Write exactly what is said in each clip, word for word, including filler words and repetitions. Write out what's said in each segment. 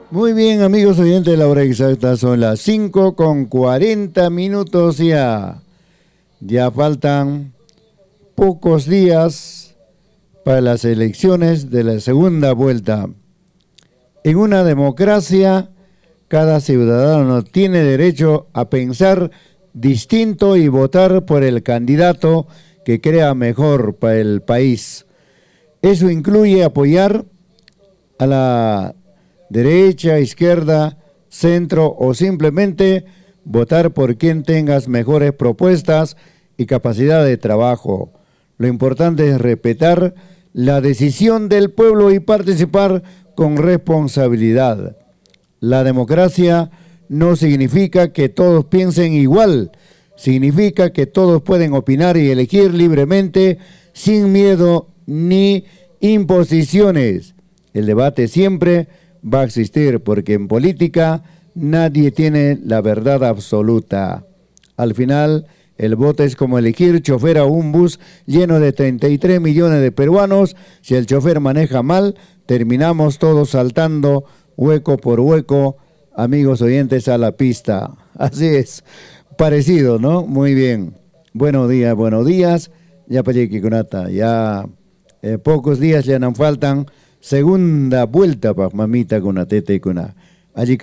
Muy bien, amigos oyentes, la hora exacta son las cinco con cuarenta minutos ya. Ya faltan pocos días para las elecciones de la segunda vuelta. En una democracia, cada ciudadano tiene derecho a pensar distinto y votar por el candidato que crea mejor para el país. Eso incluye apoyar a la derecha, izquierda, centro o simplemente votar por quien tengas mejores propuestas y capacidad de trabajo. Lo importante es respetar la decisión del pueblo y participar con responsabilidad. La democracia no significa que todos piensen igual, significa que todos pueden opinar y elegir libremente sin miedo ni imposiciones. El debate siempre va a existir porque en política nadie tiene la verdad absoluta. Al final, el voto es como elegir chofer a un bus lleno de treinta y tres millones de peruanos. Si el chofer maneja mal, terminamos todos saltando hueco por hueco, amigos oyentes, a la pista. Así es, parecido, ¿no? Muy bien. Buenos días, buenos días. Ya payequi kunata, ya eh, pocos días ya nos faltan. Segunda vuelta para mamita con la tete con la allí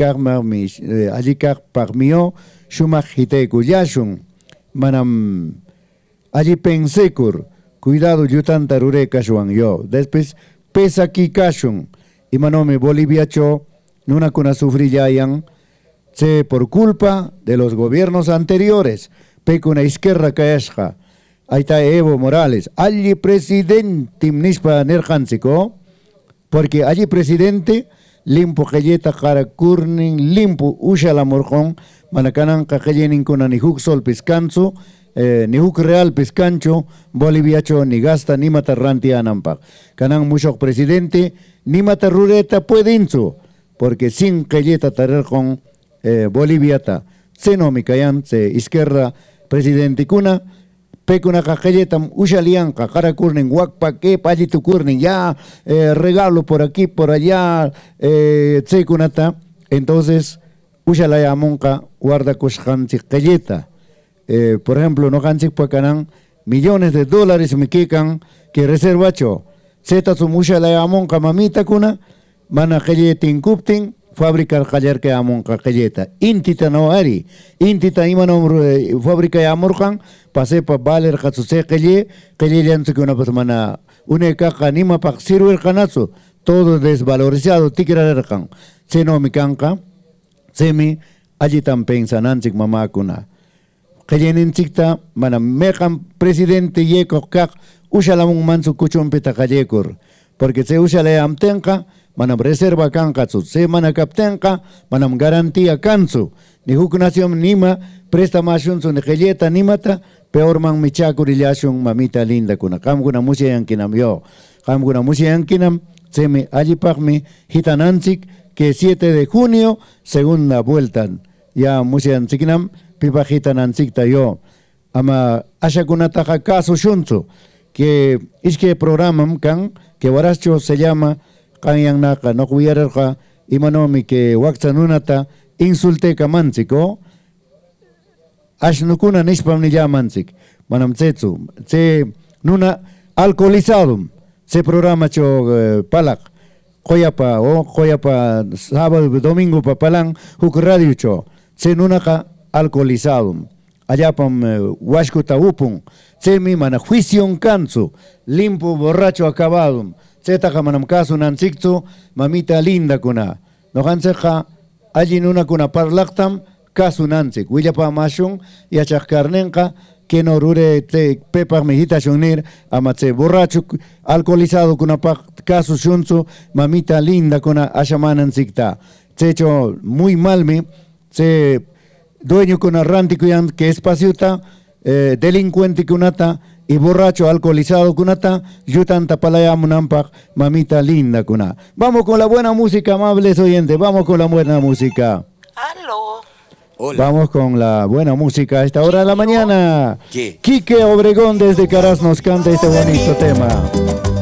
parmio shumak hiteku yashun manam allí pensekur cuidado yutan tarure kashwan yo después pesa ki kashun y manome boliviacho nuna kuna sufri yayan se por culpa de los gobiernos anteriores pe con la izquierda kayashka ahí está Evo Morales allí presidente nispa nerhansiko. Porque allí presidente, limpo galleta cara kurning, limpo usha la morjón, manacanan cajellenin con anihuk sol piscanzo, eh, nihuk real piscancho, boliviacho ni gasta ni matarranti anampak. Canan mucho presidente, ni matarrureta puede inso, porque sin galleta tarerjón eh, boliviata, seno mi cayan, se izquierda presidente kuna, pekuna cajelletam ushalian cara kurning wakpa que pallito kurning ya eh, regalo por aquí por allá eh, tsekunata entonces ushalaya monka guarda kushkanchik calleta eh, por ejemplo no kanchik pakanan millones de dólares me quican que reservacho zeta su ushalaya monka mamita kuna mana calletin kuptin fábrica callar que amon calleta intita no ari intita imano fábrica ya morjan pase pa valer katuse calle calle yanse que una persona una caja anima pa sirve el canazo todo desvalorizado tikra rekan seno mi canca semi allí tan pensan anchik mamá kuna calle ninchikta mana mejan presidente yeko kak ushala un mansu kuchon peta callecor porque se ushala amtenka manam reserva kankazu, se manakaptenka, manam garantía kanzu. Ni huk nación nima, presta mashunzu ni gelleta nimata, peor man michakurillashun mamita linda kuna. Kam kuna musia yankinam yo. Kam kuna musia yankinam, se me allipagmi hitananchik, que siete de junio, segunda vuelta. Ya musia yankinam, pipa hitananchikta yo. Ama asha kuna taja caso shunzu, que es que programam kan, que waracho se llama kanyang naka no kuyara ka imanomi ke waksanunata insulte ka mansiko ashnukuna nishpam ni ya mansik manam tsetsu se nuna alcoholizado se programa cho uh, palak koyapa o koyapa sábado domingo pa palang huk radio cho se nuna ka alcoholizado allá pam uh, washkuta upun se mi mana juicio kansu limpo borracho acabado Zeta manam caso nansiktu mamita linda kuna. No hanseja allí nuna kuna parlaktam caso nansik. Willa pa mashun y achascarnenka que no rure te pepa mejita shunir amatse borracho alcoholizado kuna pa caso shunsu mamita linda kuna ashamanan sikta. Checho muy mal me se dueño kuna rantico que espaciuta eh, delincuente kunata y borracho alcoholizado kunata, yutanta palaya munampak, mamita linda kuna. Vamos con la buena música, amables oyentes, vamos con la buena música. Aló. Hola. Vamos con la buena música a esta hora de la mañana. ¿Qué? Quique Obregón desde Caraz nos canta este bonito tema.